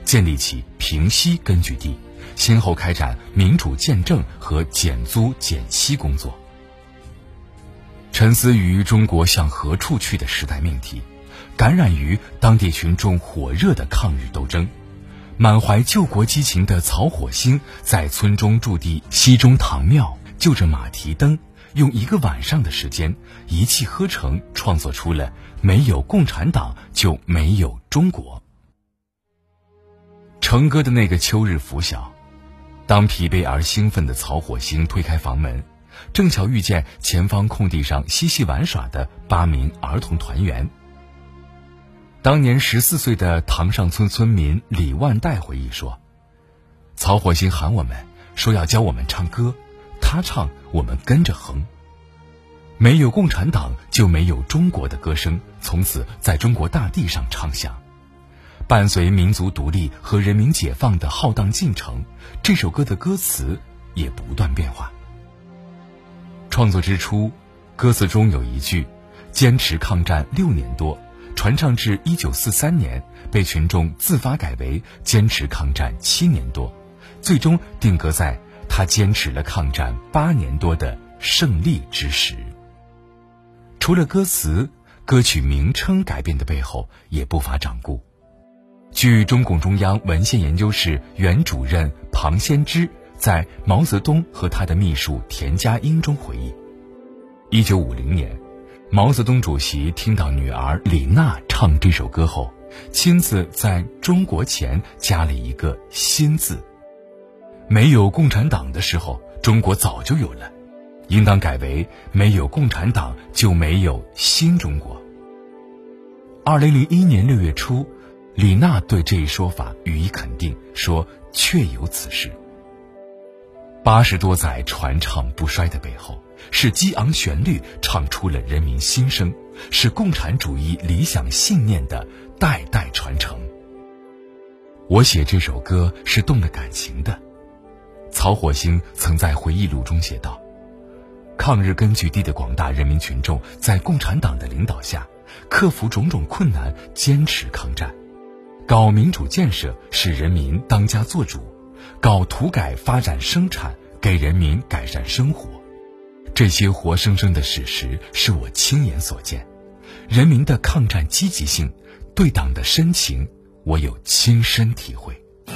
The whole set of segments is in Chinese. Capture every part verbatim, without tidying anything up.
建立起平西根据地，先后开展民主建政和减租减息工作。沉思于中国向何处去的时代命题，感染于当地群众火热的抗日斗争，满怀救国激情的曹火星在村中驻地西中堂庙就着马蹄灯，用一个晚上的时间一气呵成，创作出了没有共产党就没有中国。成歌的那个秋日拂晓，当疲惫而兴奋的曹火星推开房门，正巧遇见前方空地上嬉戏玩耍的八名儿童团员。当年十四岁的塘上村村民李万代回忆说，曹火星喊我们说要教我们唱歌，他唱我们跟着哼。没有共产党就没有中国的歌声从此在中国大地上唱响。伴随民族独立和人民解放的浩荡进程，这首歌的歌词也不断变化。创作之初，歌词中有一句坚持抗战六年多，传唱至一九四三年，被群众自发改为坚持抗战七年多，最终定格在他坚持了抗战八年多的胜利之时。除了歌词，歌曲名称改变的背后也不乏掌故。据中共中央文献研究室原主任庞先之在毛泽东和他的秘书田家英中回忆，一九五零年，毛泽东主席听到女儿李娜唱这首歌后，亲自在中国前加了一个新字。没有共产党的时候，中国早就有了，应当改为没有共产党就没有新中国。二零零一年六月初，李娜对这一说法予以肯定，说确有此事。八十多载传唱不衰的背后，是激昂旋律唱出了人民心声，是共产主义理想信念的代代传承。我写这首歌是动了感情的。曹火星曾在回忆录中写道，抗日根据地的广大人民群众在共产党的领导下，克服种种困难，坚持抗战，搞民主建设，使人民当家作主，搞土改发展生产，给人民改善生活。这些活生生的史实是我亲眼所见，人民的抗战积极性，对党的深情，我有亲身体会。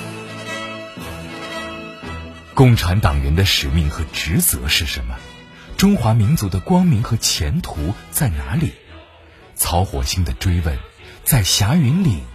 共产党员的使命和职责是什么？中华民族的光明和前途在哪里？曹火星的追问，在霞云岭